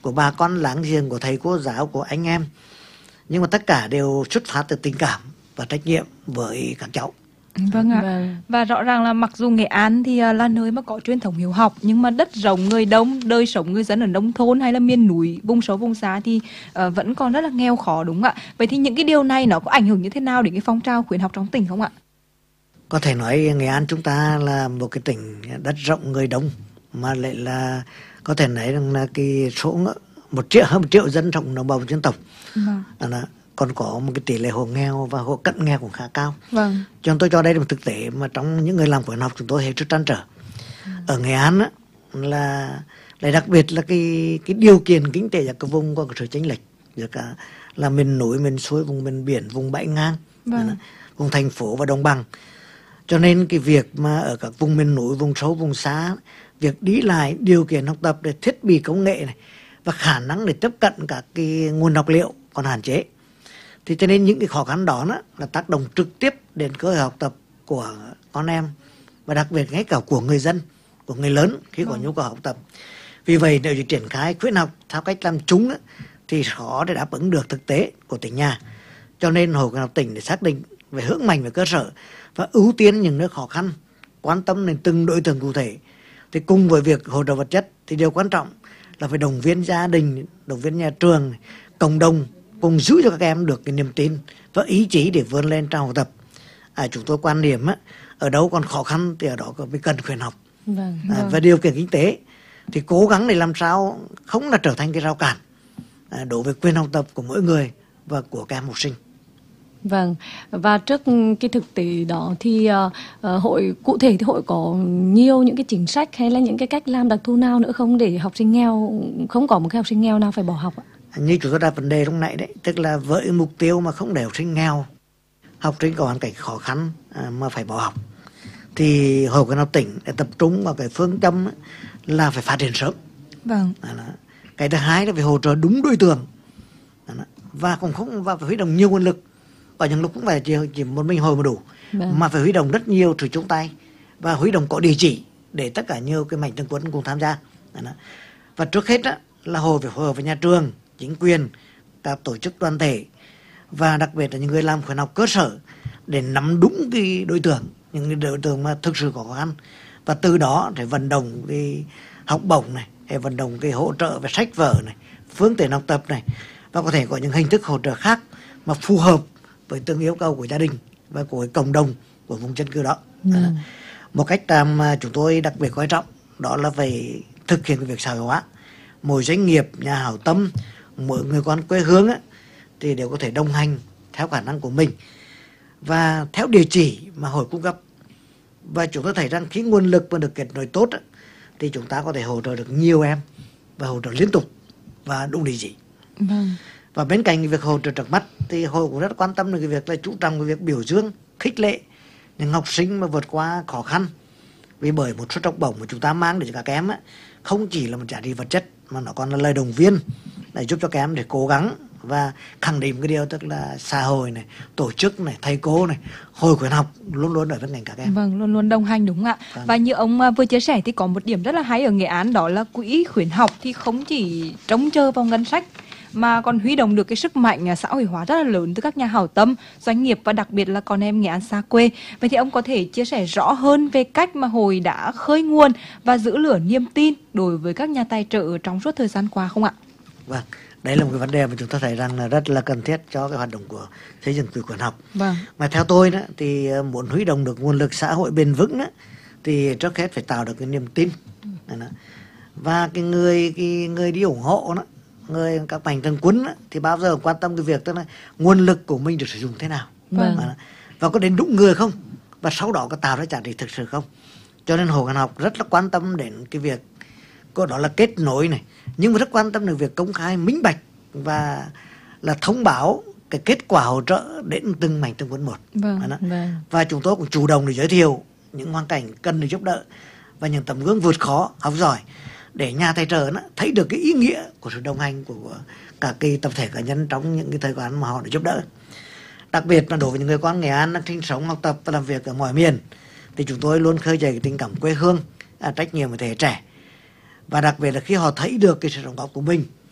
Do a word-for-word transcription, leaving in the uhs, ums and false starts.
của bà con láng giềng, của thầy cô giáo, của anh em, nhưng mà tất cả đều xuất phát từ tình cảm và trách nhiệm với các cháu. Vâng ạ. Vâng. Và rõ ràng là mặc dù Nghệ An thì à, là nơi mà có truyền thống hiếu học, nhưng mà đất rộng người đông, đời sống người dân ở nông thôn hay là miền núi, vùng sâu vùng xa thì à, vẫn còn rất là nghèo khó, đúng không ạ? Vậy thì những cái điều này nó có ảnh hưởng như thế nào đến cái phong trào khuyến học trong tỉnh không ạ? Có thể nói Nghệ An chúng ta là một cái tỉnh đất rộng người đông, mà lại là có thể nói rằng là cái số một triệu hơn một triệu dân trong đồng bào dân tộc. Vâng. Là còn có một cái tỷ lệ hộ nghèo và hộ cận nghèo cũng khá cao. Vâng. Cho nên tôi cho đây là một thực tế mà trong những người làm khuyến học chúng tôi hết sức trăn trở. Ừ. Ở Nghệ An á, là lại đặc biệt là cái cái điều kiện kinh tế của cái vùng có sự chênh lệch giữa cả là miền núi, miền suối, vùng miền biển, vùng bãi ngang, Vâng. vùng thành phố và đồng bằng. Cho nên cái việc mà ở các vùng miền núi, vùng sâu, vùng xa, việc đi lại, điều kiện học tập, để thiết bị công nghệ này và khả năng để tiếp cận các cái nguồn học liệu còn hạn chế. Thì cho nên những cái khó khăn đó, đó là tác động trực tiếp đến cơ hội học tập của con em, và đặc biệt ngay cả của người dân, của người lớn khi có Vâng. nhu cầu học tập. Vì vậy nếu như triển khai khuyến học theo cách làm chúng đó, thì khó để đáp ứng được thực tế của tỉnh nhà. Cho nên Hội Khuyến học tỉnh để xác định về hướng mạnh về cơ sở và ưu tiên những nơi khó khăn, quan tâm đến từng đối tượng cụ thể. Thì cùng với việc hỗ trợ vật chất thì điều quan trọng là phải động viên gia đình, động viên nhà trường, cộng đồng cùng giữ cho các em được cái niềm tin và ý chí để vươn lên trong học tập. À, chúng tôi quan điểm á, ở đâu còn khó khăn thì ở đó mới cần khuyến học. Vâng. À, Vâng. và điều kiện kinh tế thì cố gắng để làm sao không là trở thành cái rào cản à, đối với quyền học tập của mỗi người và của các em học sinh. Vâng, và trước cái thực tế đó thì uh, uh, hội cụ thể thì hội có nhiều những cái chính sách hay là những cái cách làm đặc thù nào nữa không để học sinh nghèo, không có một cái học sinh nghèo nào phải bỏ học ạ? Như chúng tôi đặt vấn đề lúc nãy đấy, tức là với mục tiêu mà không để học sinh nghèo, học sinh có hoàn cảnh khó khăn à, mà phải bỏ học, thì Hội Khuyến học tỉnh đã tập trung vào cái phương châm là phải phát triển sớm. Vâng. À, cái thứ hai là phải hỗ trợ đúng đối tượng, à, và cũng không và phải huy động nhiều nguồn lực. Có những lúc cũng phải chỉ, chỉ một mình hội mà đủ, Vâng. mà phải huy động rất nhiều sự chung tay và huy động có địa chỉ để tất cả nhiều cái mạnh thường quân cùng tham gia. Và trước hết á, là hội phải phối hợp với nhà trường, chính quyền, các tổ chức đoàn thể và đặc biệt là những người làm khuyến học cơ sở để nắm đúng cái đối tượng, những cái đối tượng mà thực sự có khó khăn, và từ đó để vận động cái học bổng này, để vận động cái hỗ trợ về sách vở này, phương tiện học tập này, và có thể có những hình thức hỗ trợ khác mà phù hợp với từng yêu cầu của gia đình và của cộng đồng của vùng dân cư đó. Ừ. À, một cách mà chúng tôi đặc biệt quan trọng đó là phải thực hiện cái việc xã hội hóa. Mỗi doanh nghiệp, nhà hảo tâm, mỗi người con quê hương á, thì đều có thể đồng hành theo khả năng của mình và theo địa chỉ mà hội cung cấp. Và chúng tôi thấy rằng khi nguồn lực mà được kết nối tốt á, thì chúng ta có thể hỗ trợ được nhiều em và hỗ trợ liên tục và đúng địa chỉ. Vâng. Và bên cạnh việc hỗ trợ trước mắt thì hội cũng rất quan tâm đến cái việc là chú trọng cái việc biểu dương, khích lệ những học sinh mà vượt qua khó khăn. Vì bởi một suất học bổng mà chúng ta mang để cho các em á, không chỉ là một giá trị vật chất mà nó còn là lời động viên để giúp cho các em để cố gắng và khẳng định cái điều, tức là xã hội này, tổ chức này, thầy cô này, hội khuyến học luôn luôn ở bên cạnh các em. Vâng, luôn luôn đồng hành, đúng không ạ? Vâng. Và như ông à, vừa chia sẻ thì có một điểm rất là hay ở Nghệ An, đó là quỹ khuyến học thì không chỉ trông chờ vào ngân sách mà còn huy động được cái sức mạnh à, xã hội hóa rất là lớn từ các nhà hảo tâm, doanh nghiệp và đặc biệt là con em Nghệ An xa quê. Vậy thì ông có thể chia sẻ rõ hơn về cách mà hội đã khơi nguồn và giữ lửa niềm tin đối với các nhà tài trợ trong suốt thời gian qua không ạ? Vâng, đấy là một cái vấn đề mà chúng ta thấy rằng là rất là cần thiết cho cái hoạt động của xây dựng quỹ khuyến học. Vâng. Mà theo tôi đó thì muốn huy động được nguồn lực xã hội bền vững đó, thì trước hết phải tạo được cái niềm tin. Đó. Và cái người cái người đi ủng hộ đó, người các mạnh thường quân đó, thì bao giờ quan tâm cái việc tức là nguồn lực của mình được sử dụng thế nào. Vâng. Đó. Và có đến đúng người không, và sau đó có tạo ra giá trị thực sự không. Cho nên Hội Khuyến học rất là quan tâm đến cái việc có đó là kết nối này, nhưng mà rất quan tâm đến việc công khai, minh bạch và là thông báo cái kết quả hỗ trợ đến từng mạnh thường quân một. Vâng. Vâng. Và chúng tôi cũng chủ động để giới thiệu những hoàn cảnh cần được giúp đỡ và những tấm gương vượt khó, học giỏi để nhà tài trợ nó thấy được cái ý nghĩa của sự đồng hành của cả cái tập thể cá nhân trong những cái thời gian mà họ được giúp đỡ. Đặc biệt là đối với những người con Nghệ An đang sinh sống, học tập và làm việc ở mọi miền, thì chúng tôi luôn khơi dậy cái tình cảm quê hương, à, trách nhiệm với thế hệ trẻ. Và đặc biệt là khi họ thấy được cái sự đóng góp của mình